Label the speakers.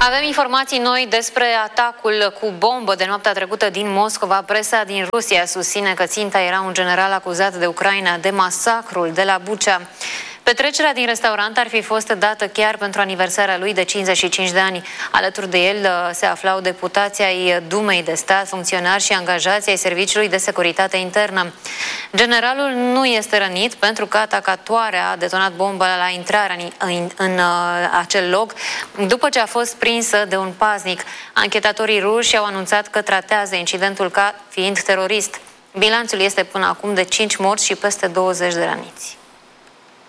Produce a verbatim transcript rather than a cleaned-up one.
Speaker 1: Avem informații noi despre atacul cu bombă de noaptea trecută din Moscova. Presa din Rusia susține că ținta era un general acuzat de Ucraina de masacrul de la Bucea. Petrecerea din restaurant ar fi fost dată chiar pentru aniversarea lui de cincizeci și cinci de ani. Alături de el se aflau deputații ai Dumei de Stat, funcționari și angajați ai Serviciului de Securitate Internă. Generalul nu este rănit pentru că atacatoarea a detonat bomba la intrarea în, în, în acel loc după ce a fost prinsă de un paznic. Anchetatorii ruși au anunțat că tratează incidentul ca fiind terorist. Bilanțul este până acum de cinci morți și peste douăzeci de răniți.